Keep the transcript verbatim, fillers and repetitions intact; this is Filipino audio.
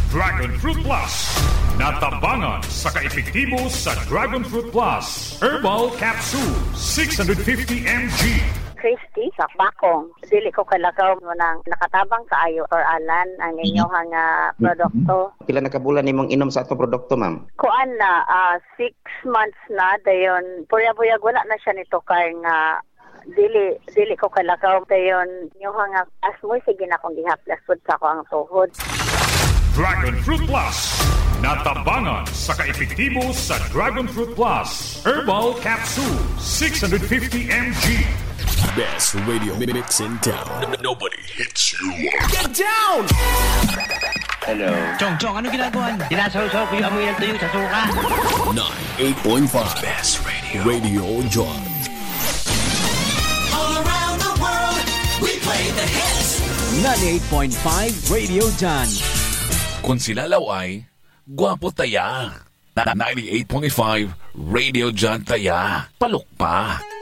Dragon Fruit Plus. Natabangan sa kaepektibo sa Dragon Fruit Plus. Herbal Capsule, six hundred fifty milligrams. Christy sa bakong. Dili ko kalakaw mo nang nakatabang kaayo or alan ang inyong nga produkto. Pila na kabulan nimong inom sa atong produkto, ma'am? Kuan na, uh, six months na, dayon, puyag-puyag wala na siya nito kay nga dili dili ko kalakaw dayon yung nga asmoy sige na kong gihaplas pud sa ko ang tuhod. Dragon Fruit Plus. Natabangan sa kaepektibo sa Dragon Fruit Plus. Herbal Capsule, six hundred fifty milligrams. Best radio mix in town. Nobody hits you up. Get down! Hello. Chong, Chong, ano ginagawa niyo? Sinasaw-saw ko yung amoy ng tuyo sa suka. ninety-eight point five Best Radio. Radio John. All around the world, we play the hits. ninety-eight point five Radio John. Kung sila laway, gwapo taya. ninety-eight point five Radio John taya. Palok pa.